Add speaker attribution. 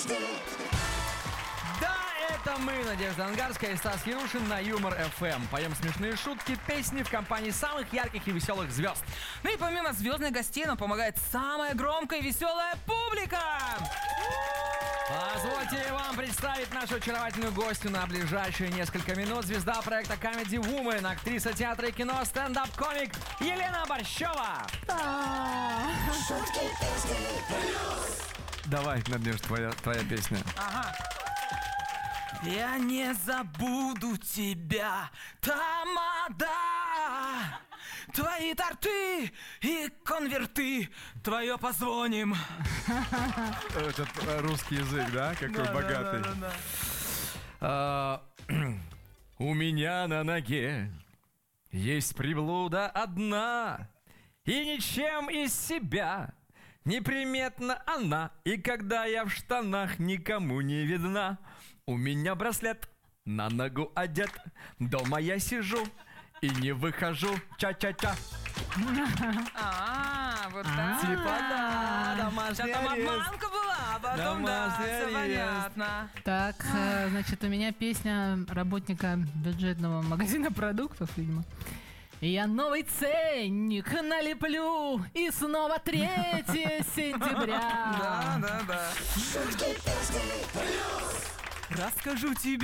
Speaker 1: Да, это мы, Надежда Ангарская и Стас Ярушин на Юмор ФМ. Поем смешные шутки, песни в компании самых ярких и веселых звезд.
Speaker 2: Ну и помимо звездных гостей нам помогает самая громкая и веселая публика.
Speaker 1: Позвольте вам представить нашу очаровательную гостью на ближайшие несколько минут. Звезда проекта Comedy Woman, актриса театра и кино, стендап-комик Елена Борщева. Давай, Надежда, твоя песня.
Speaker 2: Ага. Я не забуду тебя, тамада. Твои торты и конверты, твое позвоним.
Speaker 1: Это русский язык, да? Какой богатый. У меня на ноге есть приблуда одна, и ничем из себя неприметна она. И когда я в штанах никому не видна, у меня браслет на ногу одет. Дома я сижу и не выхожу. Ча-ча-ча.
Speaker 2: Вот так.
Speaker 1: Типа да, домашний
Speaker 2: Там
Speaker 1: арест.
Speaker 2: обманка была, а потом
Speaker 1: Домашний
Speaker 2: все
Speaker 1: арест.
Speaker 2: понятно.
Speaker 3: Так, значит, у меня песня работника бюджетного магазина продуктов, видимо. Я новый ценник налеплю, и снова 3 сентября.
Speaker 2: Да. Расскажу тебе.